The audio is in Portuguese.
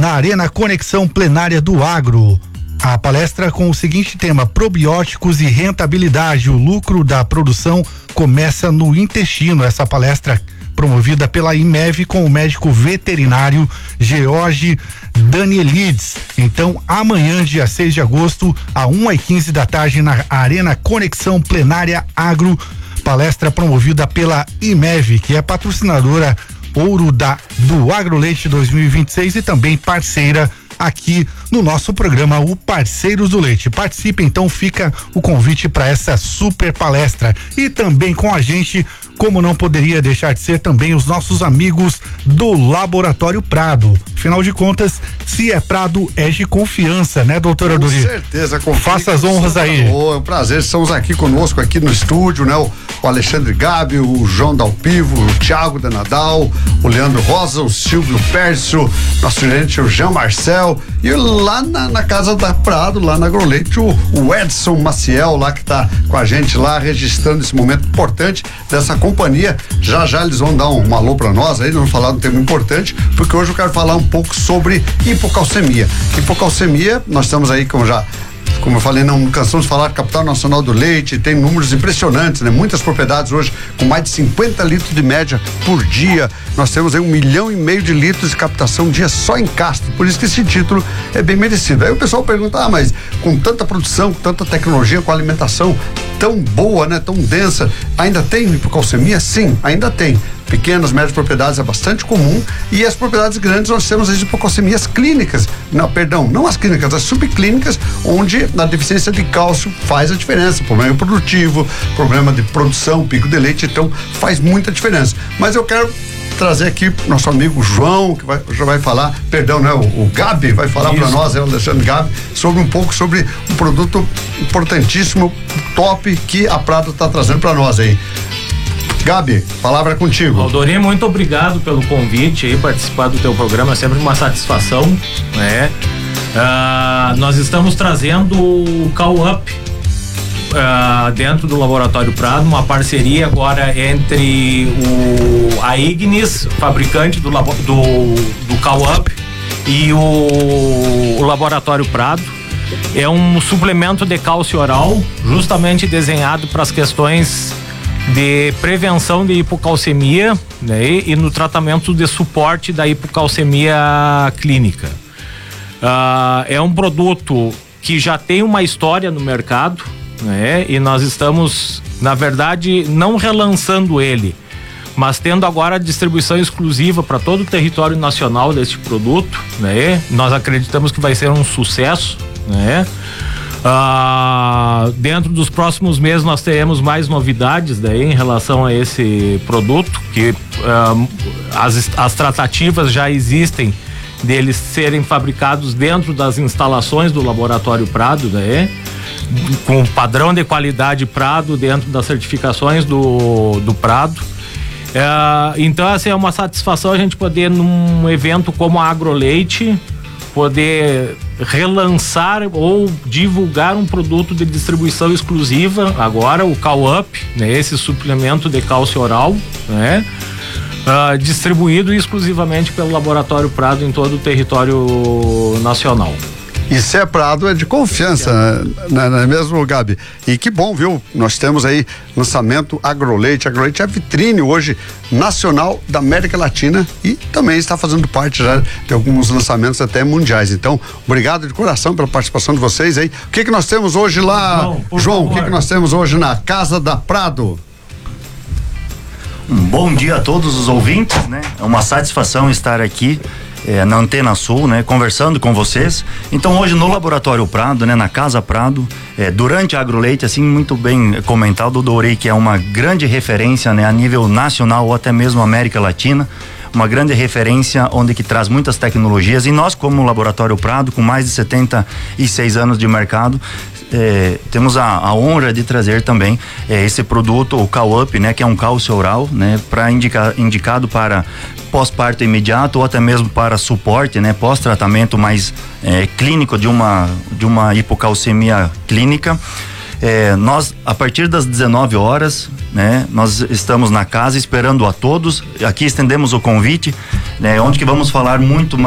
na Arena Conexão Plenária do Agro. A palestra com o seguinte tema: probióticos e rentabilidade, o lucro da produção começa no intestino. Essa palestra promovida pela IMEV com o médico veterinário George Danielides. Então, amanhã, dia 6 de agosto, às 1h15 da tarde, na Arena Conexão Plenária Agro, palestra promovida pela IMEV, que é patrocinadora ouro do AgroLeite 2026 e também parceira aqui no nosso programa, o Parceiros do Leite. Participe, então, fica o convite para essa super palestra. E também com a gente, como não poderia deixar de ser, também os nossos amigos do Laboratório Prado. Afinal de contas, se é Prado, é de confiança, né, doutora Dori? Com certeza. Faça as honras aí. É um prazer, estamos aqui conosco, aqui no estúdio, né? O Alexandre Gabi, o João Dalpivo, o Thiago da Nadal, o Leandro Rosa, o Silvio Pércio, nosso gerente, o Jean Marcel, e lá na casa da Prado, lá na AgroLeite, o Edson Maciel, lá que tá com a gente lá, registrando esse momento importante dessa companhia. Já eles vão dar um alô pra nós aí, vamos falar de um tema importante, porque hoje eu quero falar um pouco sobre hipocalcemia. Hipocalcemia, nós estamos aí como eu falei, não cansamos de falar, capital nacional do leite, tem números impressionantes, né? Muitas propriedades hoje com mais de 50 litros de média por dia. Nós temos aí 1,5 milhão de litros de captação dia só em Castro, por isso que esse título é bem merecido. Aí o pessoal pergunta, mas com tanta produção, com tanta tecnologia, com alimentação tão boa, né? Tão densa, ainda tem hipocalcemia? Sim, ainda tem. Pequenas, médias propriedades é bastante comum, e as propriedades grandes nós temos as hipocalcemias clínicas, não as clínicas, as subclínicas, onde a deficiência de cálcio faz a diferença, problema produtivo, problema de produção, pico de leite, então faz muita diferença. Mas eu quero trazer aqui nosso amigo João, que já vai falar, o Gabi vai falar para nós, o Alexandre Gabi, um pouco sobre um produto importantíssimo, top, que a Prado está trazendo para nós aí. Gabi, palavra contigo. Aldori, muito obrigado pelo convite aí, participar do teu programa, é sempre uma satisfação, né? Nós estamos trazendo o CowUp dentro do Laboratório Prado, uma parceria agora entre a Ignis, fabricante do CowUp, e o Laboratório Prado. É um suplemento de cálcio oral, justamente desenhado para as questões de prevenção de hipocalcemia, né, e no tratamento de suporte da hipocalcemia clínica. É um produto que já tem uma história no mercado, né, e nós estamos, na verdade, não relançando ele, mas tendo agora a distribuição exclusiva para todo o território nacional deste produto, né? Nós acreditamos que vai ser um sucesso, né? Dentro dos próximos meses nós teremos mais novidades daí em relação a esse produto, que as tratativas já existem deles serem fabricados dentro das instalações do Laboratório Prado, daí, com padrão de qualidade Prado, dentro das certificações do Prado. Então, assim, é uma satisfação a gente poder, num evento como a AgroLeite, poder relançar ou divulgar um produto de distribuição exclusiva agora, o CowUp, né, esse suplemento de cálcio oral, né, distribuído exclusivamente pelo Laboratório Prado em todo o território nacional. E se é Prado, é de confiança, não é mesmo, Gabi? E que bom, viu? Nós temos aí lançamento AgroLeite. AgroLeite é a vitrine hoje nacional da América Latina e também está fazendo parte já de alguns lançamentos até mundiais. Então, obrigado de coração pela participação de vocês aí. O que nós temos hoje lá, João? O que nós temos hoje na Casa da Prado? Um bom dia a todos os ouvintes, né? É uma satisfação estar aqui na Antena Sul, né, conversando com vocês. Então, hoje no Laboratório Prado, né, na Casa Prado, durante a AgroLeite, assim, muito bem comentado, o Dorei, que é uma grande referência, né, a nível nacional ou até mesmo América Latina, uma grande referência onde que traz muitas tecnologias, e nós, como Laboratório Prado, com mais de 76 anos de mercado, temos a honra de trazer também esse produto, o CowUp, né, que é um cálcio oral, né, indicado para pós-parto imediato ou até mesmo para suporte, né, pós-tratamento mais clínico de uma hipocalcemia clínica. Nós, a partir das 19 horas, né, nós estamos na casa esperando a todos. Aqui estendemos o convite, né, onde que vamos falar muito